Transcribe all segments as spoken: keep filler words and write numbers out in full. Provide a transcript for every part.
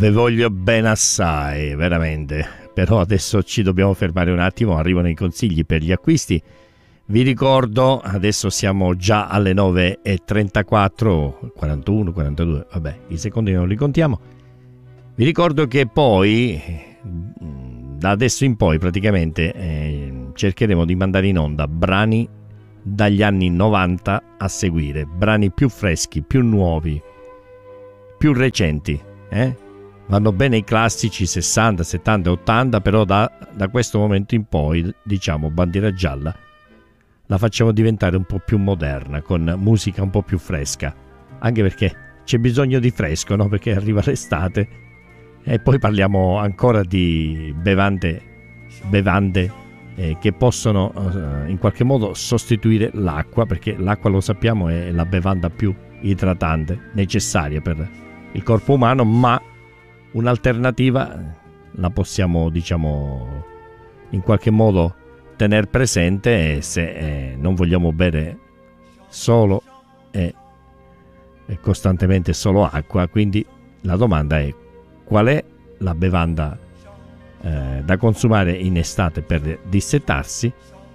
Ve voglio bene assai, veramente. Però adesso ci dobbiamo fermare un attimo, arrivano i consigli per gli acquisti. Vi ricordo, adesso siamo già alle nove e trentaquattro, quarantuno, quarantadue, vabbè, i secondi non li contiamo. Vi ricordo che poi, da adesso in poi praticamente, eh, cercheremo di mandare in onda brani dagli anni novanta a seguire, brani più freschi, più nuovi, più recenti, eh? Vanno bene i classici sessanta, settanta, ottanta, però da, da questo momento in poi, diciamo, Bandiera Gialla la facciamo diventare un po' più moderna, con musica un po' più fresca, anche perché c'è bisogno di fresco, no? Perché arriva l'estate e poi parliamo ancora di bevande, bevande eh, che possono eh, in qualche modo sostituire l'acqua, perché l'acqua, lo sappiamo, è la bevanda più idratante necessaria per il corpo umano, ma un'alternativa la possiamo, diciamo, in qualche modo tener presente se eh, non vogliamo bere solo e, e costantemente solo acqua. Quindi la domanda è: qual è la bevanda eh, da consumare in estate per dissetarsi,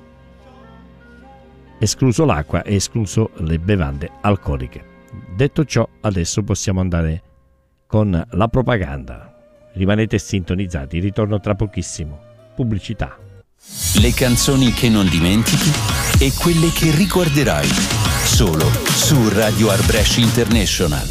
escluso l'acqua e escluso le bevande alcoliche? Detto ciò, adesso possiamo andare con la propaganda. Rimanete sintonizzati, ritorno tra pochissimo. Pubblicità. Le canzoni che non dimentichi e quelle che ricorderai solo su Radio Arbresh International.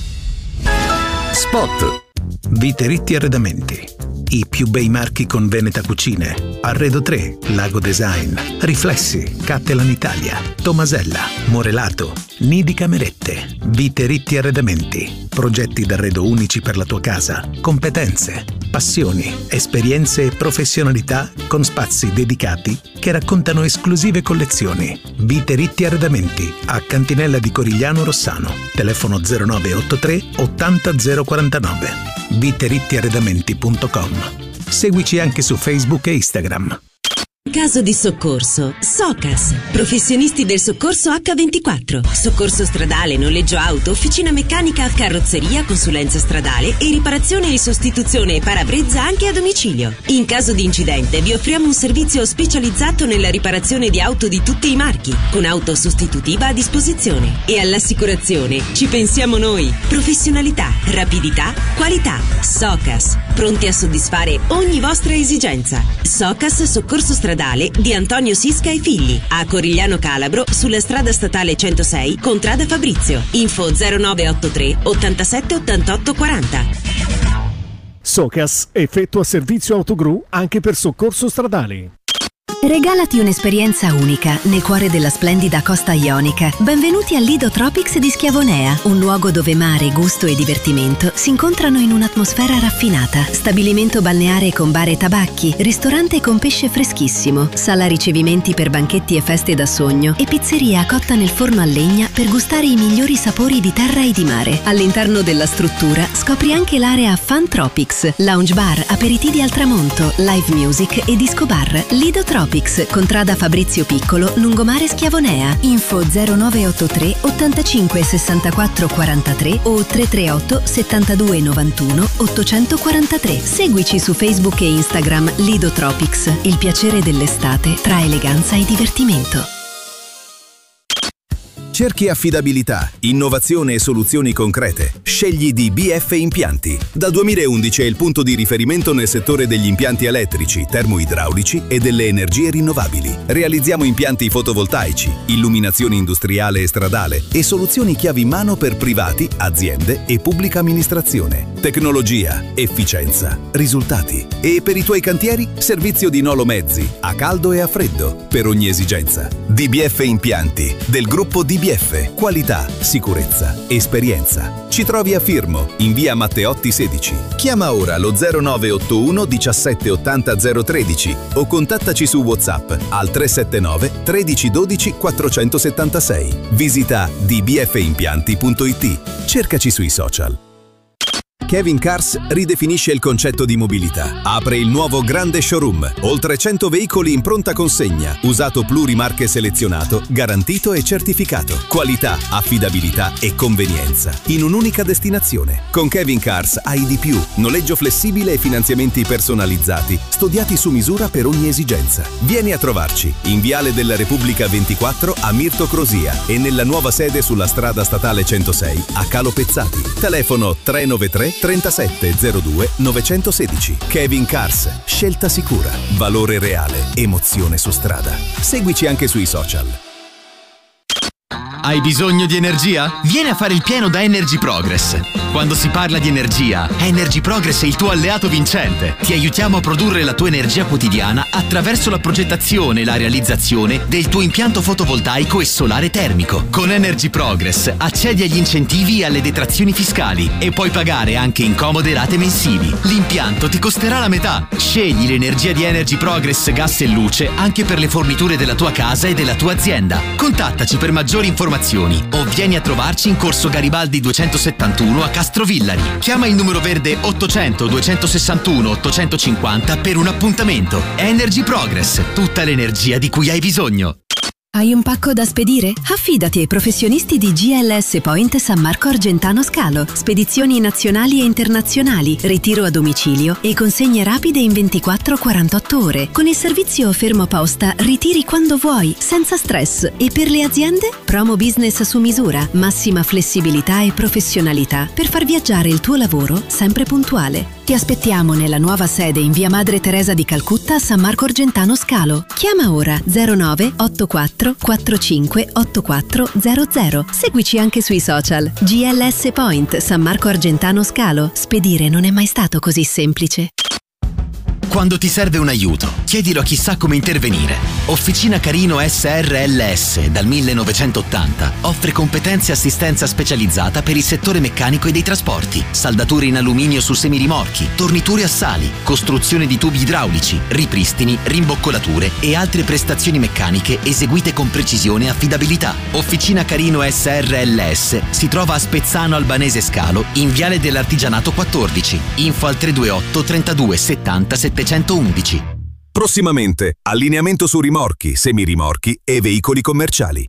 Spot. Viteritti Arredamenti. I più bei marchi con Veneta Cucine. Arredo tre, Lago Design, Riflessi, Cattelan Italia, Tomasella, Morelato, Nidi Camerette. Viteritti Arredamenti. Progetti d'arredo unici per la tua casa. Competenze, passioni, esperienze e professionalità con spazi dedicati che raccontano esclusive collezioni. Viteritti Arredamenti a Cantinella di Corigliano Rossano. Telefono zero nove otto tre ottanta zero quarantanove. viteritti arredamenti punto com. Seguici anche su Facebook e Instagram. Caso di soccorso, Socas, professionisti del soccorso acca ventiquattro, soccorso stradale, noleggio auto, officina meccanica, carrozzeria, consulenza stradale e riparazione e sostituzione e parabrezza anche a domicilio. In caso di incidente vi offriamo un servizio specializzato nella riparazione di auto di tutti i marchi, con auto sostitutiva a disposizione. E all'assicurazione ci pensiamo noi. Professionalità, rapidità, qualità. Socas, pronti a soddisfare ogni vostra esigenza. Socas Soccorso Stradale di Antonio Sisca e Figli, a Corigliano Calabro, sulla strada statale centosei, contrada Fabrizio. Info zero nove otto tre ottantasette ottantotto quaranta. Socas effettua servizio autogru anche per soccorso stradale. Regalati un'esperienza unica nel cuore della splendida costa ionica. Benvenuti al Lido Tropics di Schiavonea, un luogo dove mare, gusto e divertimento si incontrano in un'atmosfera raffinata. Stabilimento balneare con bar e tabacchi, ristorante con pesce freschissimo, sala ricevimenti per banchetti e feste da sogno e pizzeria cotta nel forno a legna per gustare i migliori sapori di terra e di mare. All'interno della struttura scopri anche l'area Fun Tropics, lounge bar, aperitivi al tramonto, live music e disco bar. Lido Tropics, contrada Fabrizio Piccolo, lungomare Schiavonea. Info zero nove otto tre ottantacinque sessantaquattro quarantatré o tre tre otto settantadue novantuno ottocentoquarantatré. Seguici su Facebook e Instagram. Lido Tropics, il piacere dell'estate tra eleganza e divertimento. Cerchi affidabilità, innovazione e soluzioni concrete? Scegli D B F Impianti. Dal duemilaundici è il punto di riferimento nel settore degli impianti elettrici, termoidraulici e delle energie rinnovabili. Realizziamo impianti fotovoltaici, illuminazione industriale e stradale e soluzioni chiavi in mano per privati, aziende e pubblica amministrazione. Tecnologia, efficienza, risultati. E per i tuoi cantieri, servizio di nolo mezzi, a caldo e a freddo, per ogni esigenza. D B F Impianti, del gruppo D B F. Qualità, sicurezza, esperienza. Ci trovi a Firmo, in via Matteotti sedici. Chiama ora lo zero nove otto uno diciassette ottanta zero tredici o contattaci su WhatsApp al tre sette nove tredici dodici quattrocentosettantasei. Visita d b f impianti punto i t. Cercaci sui social. Kevin Cars ridefinisce il concetto di mobilità. Apre il nuovo grande showroom. Oltre cento veicoli in pronta consegna. Usato plurimarche selezionato, garantito e certificato. Qualità, affidabilità e convenienza. In un'unica destinazione. Con Kevin Cars hai di più. Noleggio flessibile e finanziamenti personalizzati. Studiati su misura per ogni esigenza. Vieni a trovarci. In Viale della Repubblica ventiquattro a Mirto Crosia e nella nuova sede sulla strada statale centosei a Calo Pezzati. Telefono tre nove tre trentasette zero due novecentosedici. Kevin Cars, scelta sicura, valore reale, emozione su strada. Seguici anche sui social. Hai bisogno di energia? Vieni a fare il pieno da Energy Progress. Quando si parla di energia, Energy Progress è il tuo alleato vincente. Ti aiutiamo a produrre la tua energia quotidiana attraverso la progettazione e la realizzazione del tuo impianto fotovoltaico e solare termico. Con Energy Progress accedi agli incentivi e alle detrazioni fiscali e puoi pagare anche in comode rate mensili. L'impianto ti costerà la metà. Scegli l'energia di Energy Progress gas e luce anche per le forniture della tua casa e della tua azienda. Contattaci per maggiori informazioni o vieni a trovarci in Corso Garibaldi duecentosettantuno a Castrovillari. Chiama il numero verde ottocento duecentosessantuno ottocentocinquanta per un appuntamento. Energy Progress, tutta l'energia di cui hai bisogno. Hai un pacco da spedire? Affidati ai professionisti di G L S Point San Marco Argentano Scalo. Spedizioni nazionali e internazionali, ritiro a domicilio e consegne rapide in ventiquattro quarantotto ore. Con il servizio fermo posta ritiri quando vuoi, senza stress. E per le aziende? Promo business su misura, massima flessibilità e professionalità per far viaggiare il tuo lavoro sempre puntuale. Ti aspettiamo nella nuova sede in via Madre Teresa di Calcutta a San Marco Argentano Scalo. Chiama ora zero nove otto quattro quattro cinque otto quattro zero zero. Seguici anche sui social. G L S Point San Marco Argentano Scalo. Spedire non è mai stato così semplice. Quando ti serve un aiuto, chiedilo a chi sa come intervenire. Officina Carino S R L S dal millenovecentottanta offre competenze e assistenza specializzata per il settore meccanico e dei trasporti, saldature in alluminio su semirimorchi, torniture a sali, costruzione di tubi idraulici, ripristini, rimboccolature e altre prestazioni meccaniche eseguite con precisione e affidabilità. Officina Carino S R L S si trova a Spezzano Albanese Scalo in Viale dell'Artigianato quattordici. Info al tre due otto trentadue settanta settecentoundici. Prossimamente, allineamento su rimorchi, semirimorchi e veicoli commerciali.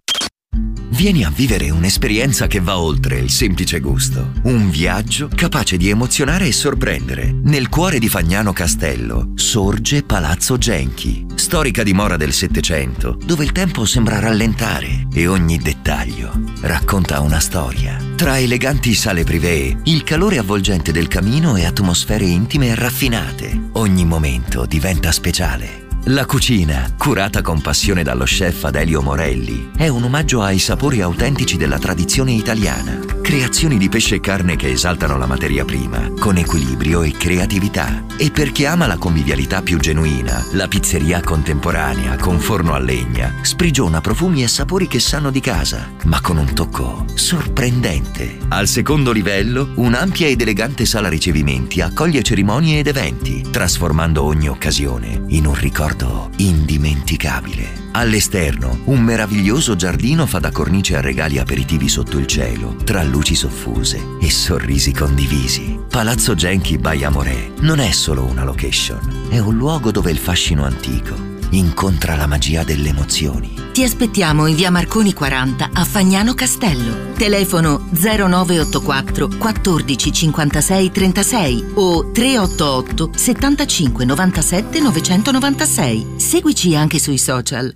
Vieni a vivere un'esperienza che va oltre il semplice gusto. Un viaggio capace di emozionare e sorprendere. Nel cuore di Fagnano Castello sorge Palazzo Genchi, storica dimora del Settecento, dove il tempo sembra rallentare e ogni dettaglio racconta una storia. Tra eleganti sale privé, il calore avvolgente del camino e atmosfere intime e raffinate, ogni momento diventa speciale. La cucina, curata con passione dallo chef Adelio Morelli, è un omaggio ai sapori autentici della tradizione italiana. Creazioni di pesce e carne che esaltano la materia prima, con equilibrio e creatività. E per chi ama la convivialità più genuina, la pizzeria contemporanea con forno a legna sprigiona profumi e sapori che sanno di casa, ma con un tocco sorprendente. Al secondo livello, un'ampia ed elegante sala ricevimenti accoglie cerimonie ed eventi, trasformando ogni occasione in un ricordo indimenticabile. All'esterno, un meraviglioso giardino fa da cornice a regali aperitivi sotto il cielo, tra luci soffuse e sorrisi condivisi. Palazzo Genchi by Amoré non è solo una location, è un luogo dove il fascino antico incontra la magia delle emozioni. Ti aspettiamo in via Marconi quaranta a Fagnano Castello. Telefono zero nove otto quattro quattordici cinquantasei trentasei o tre otto otto settantacinque novantasette novecentonovantasei. Seguici anche sui social.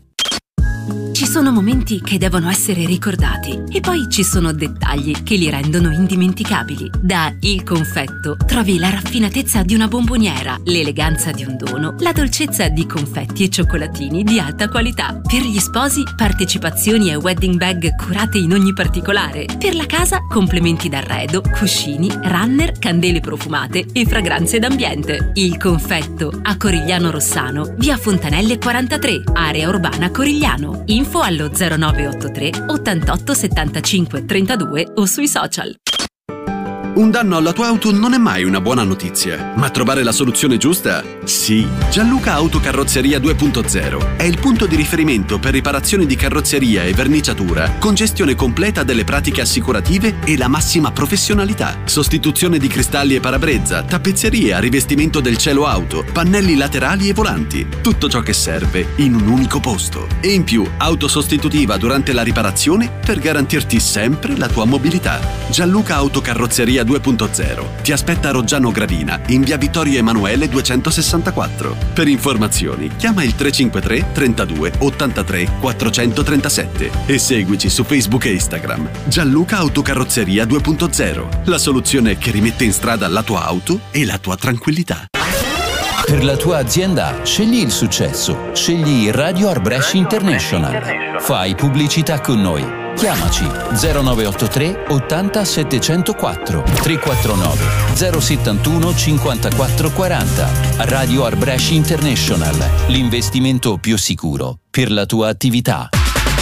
Ci sono momenti che devono essere ricordati e poi ci sono dettagli che li rendono indimenticabili. Da Il Confetto trovi la raffinatezza di una bomboniera, l'eleganza di un dono, la dolcezza di confetti e cioccolatini di alta qualità. Per gli sposi, partecipazioni e wedding bag curate in ogni particolare. Per la casa, complementi d'arredo, cuscini, runner, candele profumate e fragranze d'ambiente. Il Confetto a Corigliano Rossano, via Fontanelle quarantatré, area urbana Corigliano. Info allo zero nove otto tre ottantotto settantacinque trentadue o sui social. Un danno alla tua auto non è mai una buona notizia, ma trovare la soluzione giusta? Sì. Gianluca Autocarrozzeria due punto zero è il punto di riferimento per riparazioni di carrozzeria e verniciatura con gestione completa delle pratiche assicurative e la massima professionalità. Sostituzione di cristalli e parabrezza, tappezzeria, rivestimento del cielo auto, pannelli laterali e volanti. Tutto ciò che serve in un unico posto. E in più, auto sostitutiva durante la riparazione per garantirti sempre la tua mobilità. Gianluca Autocarrozzeria due punto zero ti aspetta a Roggiano Gravina in via Vittorio Emanuele duecentosessantaquattro. Per informazioni chiama il tre cinque tre trentadue ottantatré quattrocentotrentasette e seguici su Facebook e Instagram. Gianluca Autocarrozzeria due punto zero, la soluzione che rimette in strada la tua auto e la tua tranquillità. Per la tua azienda scegli il successo, scegli Radio Arbresh International. Fai pubblicità con noi. Chiamaci zero nove otto tre ottanta settecentoquattro tre quattro nove zero settantuno cinquantaquattro quaranta. Radio Arbresh International, l'investimento più sicuro per la tua attività.